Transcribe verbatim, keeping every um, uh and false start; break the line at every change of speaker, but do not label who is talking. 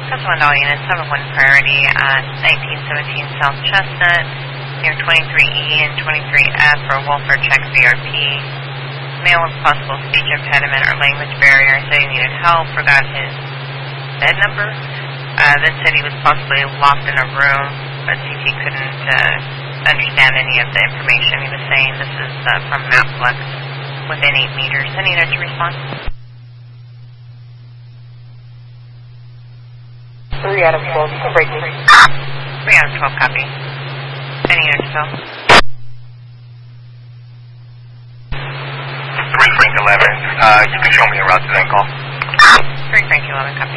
One Dollar Unit seven one Priority at nineteen seventeen South Chestnut, near twenty-three E and twenty-three F for welfare check V R P. Male with possible speech impediment or language barrier said he needed help, forgot his bed number, uh, then said he was possibly locked in a room, but C T couldn't uh, understand any of the information he was saying. This is uh, from MapFlex within eight meters. Any notes to respond?
Three out of twelve, you can break me.
Three out of twelve, copy. Any unit to fill?
Three Frank eleven, uh, you can show me a route to that call.
Three Frank eleven, copy.